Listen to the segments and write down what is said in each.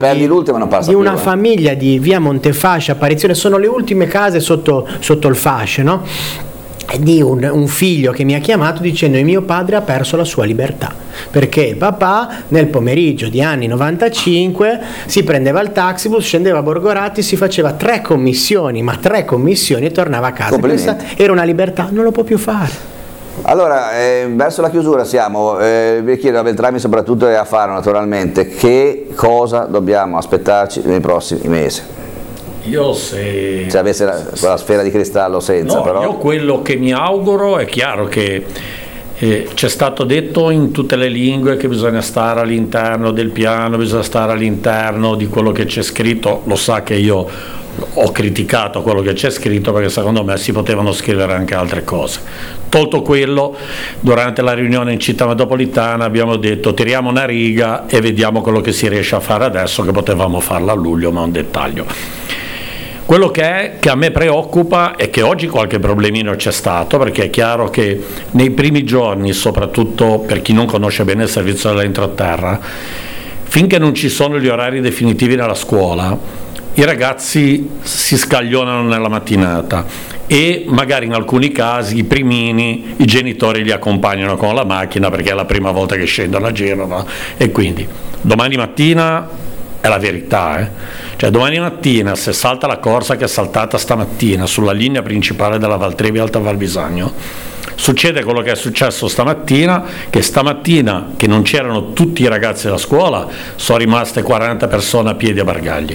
perdi l'ultima non passa di più, una famiglia di via Montefasce, Apparizione, sono le ultime case sotto il fasce, no? Di un figlio che mi ha chiamato dicendo che mio padre ha perso la sua libertà perché il papà nel pomeriggio di anni 95 si prendeva il taxibus, scendeva a Borgoratti, si faceva 3 commissioni e tornava a casa. Questa era una libertà, non lo può più fare. Allora, verso la chiusura siamo, vi chiedo a Beltrami soprattutto e a Faro naturalmente, che cosa dobbiamo aspettarci nei prossimi mesi? Io se avesse quella sfera di cristallo senza, no, però... Io quello che mi auguro, è chiaro che c'è stato detto in tutte le lingue che bisogna stare all'interno del piano, bisogna stare all'interno di quello che c'è scritto, lo sa che io ho criticato quello che c'è scritto perché secondo me si potevano scrivere anche altre cose. Tolto quello, durante la riunione in città metropolitana abbiamo detto tiriamo una riga e vediamo quello che si riesce a fare adesso, che potevamo farlo a luglio, ma è un dettaglio. Quello che a me preoccupa è che oggi qualche problemino c'è stato, perché è chiaro che nei primi giorni, soprattutto per chi non conosce bene il servizio dell'entroterra, finché non ci sono gli orari definitivi nella scuola, i ragazzi si scaglionano nella mattinata e magari in alcuni casi i primini, i genitori li accompagnano con la macchina perché è la prima volta che scendono a Genova, e quindi domani mattina è la verità, cioè domani mattina se salta la corsa che è saltata stamattina sulla linea principale della Valtrevi Alta Val Bisagno, succede quello che è successo stamattina, che stamattina che non c'erano tutti i ragazzi della scuola, sono rimaste 40 persone a piedi a Bargagli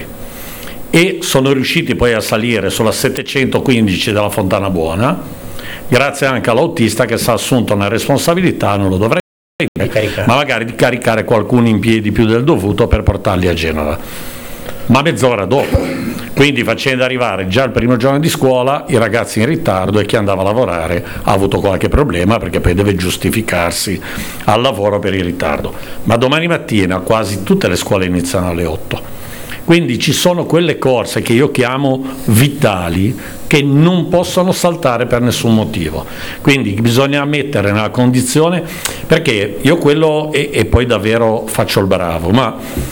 e sono riusciti poi a salire sulla 715 della Fontana Buona, grazie anche all'autista che si è assunto una responsabilità, non lo dovrei, ma magari di caricare qualcuno in piedi più del dovuto per portarli a Genova, ma mezz'ora dopo, quindi facendo arrivare già il primo giorno di scuola i ragazzi in ritardo, e chi andava a lavorare ha avuto qualche problema perché poi deve giustificarsi al lavoro per il ritardo. Ma domani mattina quasi tutte le scuole iniziano alle 8, quindi ci sono quelle corse che io chiamo vitali che non possono saltare per nessun motivo, quindi bisogna mettere nella condizione, perché io quello e poi davvero faccio il bravo, ma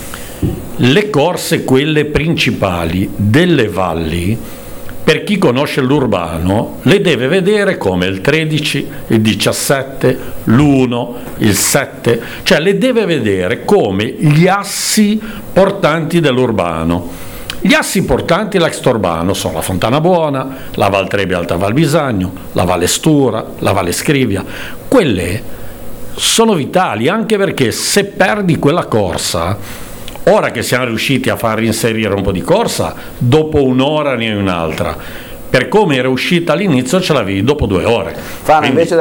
le corse quelle principali delle valli, per chi conosce l'urbano, le deve vedere come il 13, il 17, l'1, il 7, cioè le deve vedere come gli assi portanti dell'urbano. Gli assi portanti dell'extraurbano sono la Fontana Buona, la Valtrebbia Alta Val Bisagno, la Valle Stura, la Valle Scrivia. Quelle sono vitali, anche perché se perdi quella corsa, ora che siamo riusciti a far inserire un po' di corsa, dopo un'ora ne hai un'altra. Per come era uscita all'inizio ce l'avevi dopo 2 ore. Quindi... invece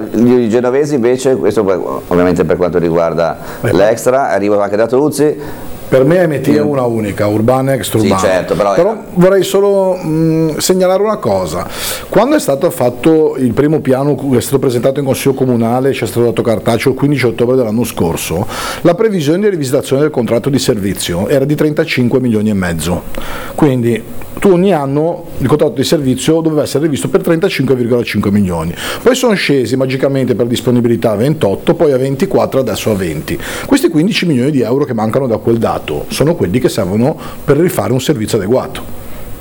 i genovesi, invece, questo ovviamente per quanto riguarda l'extra, arriva anche da Truzzi. Per me è MT è una unica, urbana e extraurbana. Sì, certo, però vorrei solo segnalare una cosa. Quando è stato fatto il primo piano che è stato presentato in Consiglio Comunale, ci è stato dato cartaceo il 15 ottobre dell'anno scorso, la previsione di rivisitazione del contratto di servizio era di 35 milioni e mezzo. Quindi tu ogni anno il contratto di servizio doveva essere rivisto per 35,5 milioni. Poi sono scesi magicamente per disponibilità a 28, poi a 24, adesso a 20. Questi 15 milioni di euro che mancano da quel dato sono quelli che servono per rifare un servizio adeguato.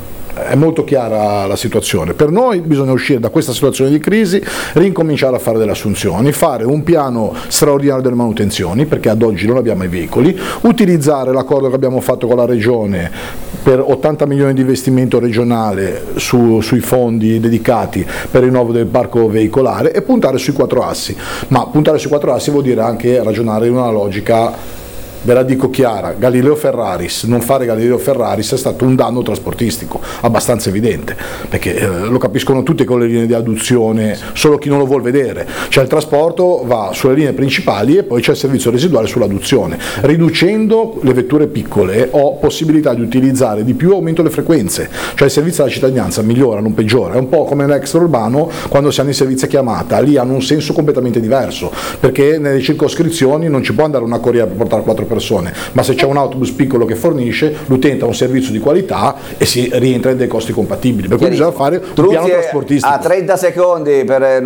È molto chiara la situazione. Per noi bisogna uscire da questa situazione di crisi, rincominciare a fare delle assunzioni, fare un piano straordinario delle manutenzioni, perché ad oggi non abbiamo i veicoli, utilizzare l'accordo che abbiamo fatto con la Regione per 80 milioni di investimento regionale sui fondi dedicati per il rinnovo del parco veicolare e puntare sui 4 assi. Ma puntare sui 4 assi vuol dire anche ragionare in una logica, ve la dico chiara, Galileo Ferraris. Non fare Galileo Ferraris è stato un danno trasportistico abbastanza evidente, perché lo capiscono tutte con le linee di adduzione, solo chi non lo vuol vedere. Cioè il trasporto va sulle linee principali e poi c'è il servizio residuale sull'adduzione. Riducendo le vetture piccole ho possibilità di utilizzare di più, aumento le frequenze, cioè il servizio alla cittadinanza migliora, non peggiora. È un po' come l'extraurbano quando si hanno i servizi a chiamata, lì hanno un senso completamente diverso, perché nelle circoscrizioni non ci può andare una corriera per portare 4 persone, ma se c'è un autobus piccolo che fornisce, l'utente ha un servizio di qualità e si rientra in dei costi compatibili, per cui bisogna fare un piano trasportistico. A 30 secondi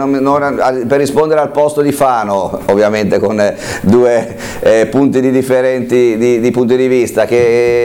per rispondere al posto di Fano, ovviamente con 2 punti di differenti di punti di vista, che